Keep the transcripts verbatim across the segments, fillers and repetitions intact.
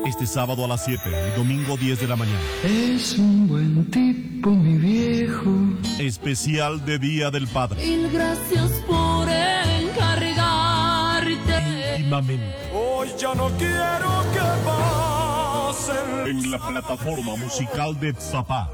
Este sábado a las siete y domingo diez de la mañana. Es un buen tipo, mi viejo. Especial de Día del Padre. Mil gracias por encargarte. Íntimamente. Hoy ya no quiero que pasen. En la plataforma musical de Zapá.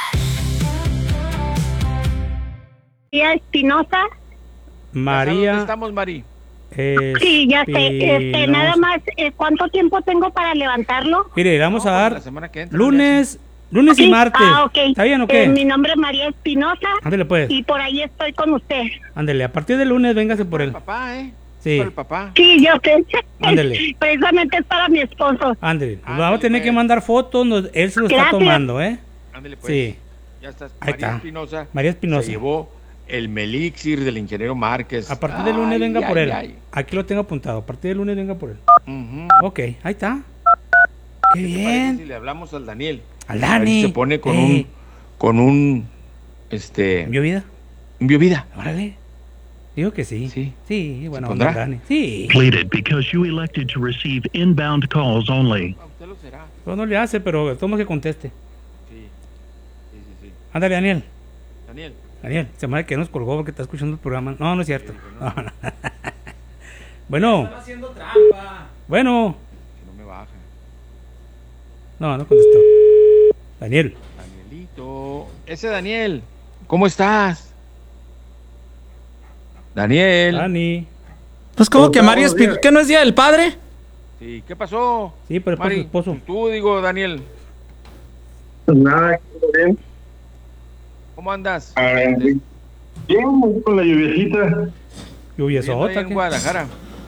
María Espinosa. María. ¿Dónde estamos, Mari? Sí, ya sé. Este, nada más, eh, ¿cuánto tiempo tengo para levantarlo? Mire, le vamos No, a pues, dar la semana que entra, lunes, lunes Sí, y martes. Ah, ok. ¿Está bien o qué? Eh, mi nombre es María Espinosa. Ándele pues, Y por ahí estoy con usted. ándele, a partir del lunes véngase por El él. papá, ¿eh? Sí. Para el papá. Sí, yo sé. Ándele. Precisamente es para mi esposo. Ándele, nos Ándele, vamos a tener pues. que mandar fotos, nos- él se lo está Gracias. tomando, ¿eh? Ándale, pues. Sí. Ya estás. Ahí María está. Espinosa. María Espinosa. Se llevó el melixir del ingeniero Márquez. A partir del lunes Ay, venga por ay, él. ay. Aquí lo tengo apuntado, a partir del lunes venga por él. Ujú. Ok, ahí está. Qué ¿Qué te parece bien. si le hablamos al Daniel? Al A ver si Dani. se pone con Eh. un. Con un. Este. ¿Vio vida? Un biovida. Órale. Digo que sí. Sí. Sí, bueno, pondrá? onda, Dani. Sí. Completed because you elected to receive inbound calls only. Ah, usted lo será. Pues no le hace, pero tomo que conteste. Sí. Sí, sí, sí. Ándale, Daniel. Daniel. Daniel, se me hace que nos colgó porque está escuchando el programa. No, no es cierto. Sí, No, no. Bueno. haciendo trampa. Bueno. Que no me baja. No, no contestó. Daniel. Danielito. Ese Daniel. ¿Cómo estás? Daniel. Dani. Pues como que María Espinosa, ¿qué no es Día del Padre? Sí, ¿qué pasó? Sí, pero es por su Mari, esposo. tú digo, Daniel. Nada, todo bien. ¿Cómo andas? Ah, bien, con la lluviecita. Lluvia Viviendo ahí sota. en Guadalajara.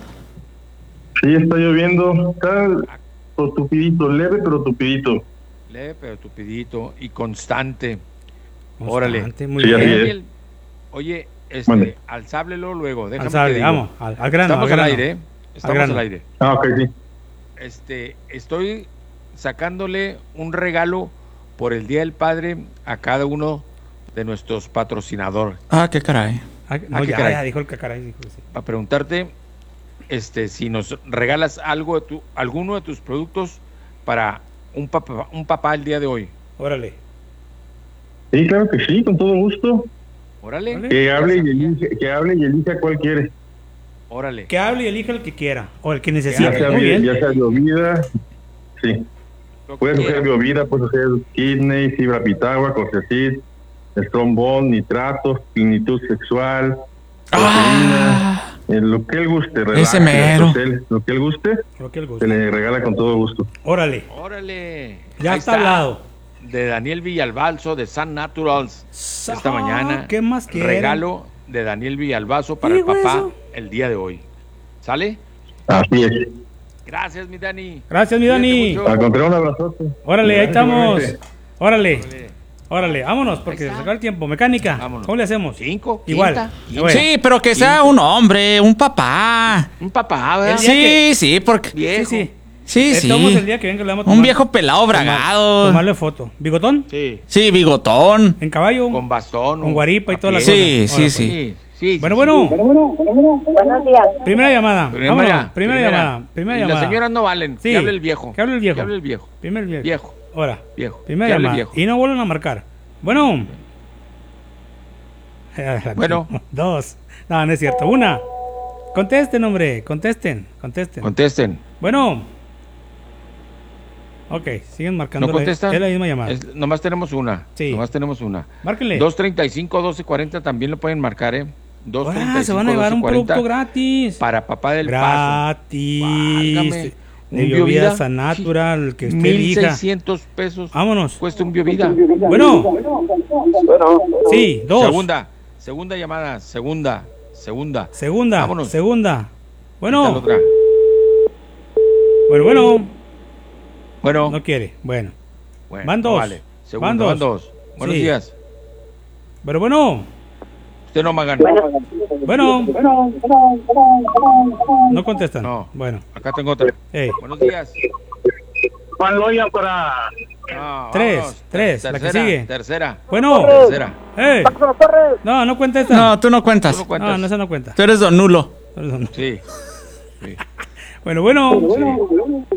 Sí, está lloviendo. Está pero tupidito, leve pero tupidito. Leve, pero tupidito y constante. Órale. Muy Sí, bien. así es. Daniel, oye, este, Mande. alzáblelo luego. Déjame Al sable, te digo. vamos, al, al grano. Estamos al al grano. aire, ¿eh? Estamos grano. al aire. Ah, ok, sí. Este, estoy sacándole un regalo por el Día del Padre a cada uno de nuestros patrocinadores. Ah, qué caray. Ah, no, Ah, qué ya, caray. ya dijo el cacaray. Dijo, sí. Para preguntarte, este, si nos regalas algo de tu, alguno de tus productos para un papá, un papá el día de hoy. Órale. Sí, claro que sí, con todo gusto. Órale. Órale. Que hable y Ya sabía. elija, que hable y elija cuál quiere. Órale. Que hable y elija el que quiera. O el que Ya necesite. sea, Muy bien. ya sea biovida, sí. Lo que Puedes quiera. hacer biovida, puedes hacer kidney, fibra pitagua, corcecid, estrombón, nitratos, plenitud sexual, Ah, eh, lo que él guste. Ese relax, mero. hotel, lo que él guste, Lo que él se guste. le regala con todo gusto. Órale. Órale. Ya Ahí está hablado. De Daniel Villalbazo de Sun Naturals. Esta Ah, mañana. ¿qué más quieren? Regalo de Daniel Villalbazo para Sí, el papá eso. el día de hoy. ¿Sale? Así es. Gracias, mi Dani. Gracias, mi Cuídate Dani. mucho. Al contrario, un abrazote. Órale, ahí Gracias, estamos. igualmente. Órale. Órale. Órale, vámonos, porque Ahí se está. acaba el tiempo. Mecánica, Vámonos. ¿cómo le hacemos? Cinco, Igual. quinta, quinta. Bueno. sí, pero que sea un hombre, un papá. Un papá, ¿verdad? El día Sí, que- sí, porque... Viejo. Sí, sí. Sí, sí. Estamos el día que venga le vamos a Un tomar- viejo pelado tomar- bragado. Tomarle foto. ¿Bigotón? Sí. Sí, bigotón. ¿En caballo? Con bastón. Con o guaripa y a toda la pie. cosa. Sí, sí, Ahora, sí. Sí, sí. Bueno, sí. bueno. Buenos días. Primera llamada. Primera, Vámonos. Primera, llamada. Primera y llamada. las señoras no valen. Sí. Que hable el viejo. Que hable el viejo. Que hable el viejo. Primer viejo. Viejo. Ahora. Viejo. Primera Que hable el llamada. viejo. Y no vuelven a marcar. Bueno. Bueno. Dos. No, no es cierto. Una. Contesten, hombre. Contesten. Contesten. Contesten. Bueno. Ok, siguen marcando. ¿No la- contestan? Es la misma llamada. Es- nomás tenemos una. Sí. Nomás tenemos una. Márquenle. dos treinta y cinco, doce cuarenta también lo pueden marcar, ¿eh? dos treinta y Ah, cinco, se van a llevar un doce cuarenta producto gratis. para papá del paso. Gratis. Válgame. De Un Biovida Biovida, Sanatural, que usted mil elija. seiscientos pesos Vámonos. cuesta un Biovida. Bueno. Sí, dos. Segunda, segunda llamada, segunda, segunda. Segunda. Vámonos. Segunda. Ahí está la Bueno. otra. Bueno, bueno. Bueno, No quiere. Bueno. bueno, van no dos. vale. Segunda, Van dos. van dos. Buenos Sí. días. Pero bueno. Usted no me hagan. Bueno. No contestan. No. Bueno. Acá tengo otra. Ey. Buenos días. Juan Loya para... No, Tres, vámonos. tres, la que Tercera, sigue. Tercera. Bueno. Tercera. Ey. No, no contestan. No, tú no cuentas. Tú no cuentas. No, no, esa no cuenta. Tú eres don nulo. Sí. Sí. Bueno, bueno. Sí.